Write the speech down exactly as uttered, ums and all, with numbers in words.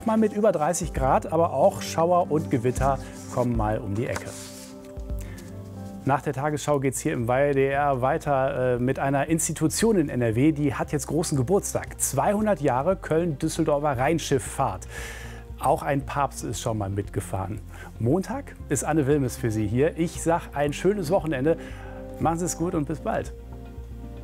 Mal mit über dreißig Grad, aber auch Schauer und Gewitter kommen mal um die Ecke. Nach der Tagesschau geht es hier im W D R weiter äh, mit einer Institution in N R W, die hat jetzt großen Geburtstag. zweihundert Jahre Köln-Düsseldorfer Rheinschifffahrt. Auch ein Papst ist schon mal mitgefahren. Montag ist Anne Wilmes für Sie hier. Ich sage ein schönes Wochenende. Machen Sie es gut und bis bald.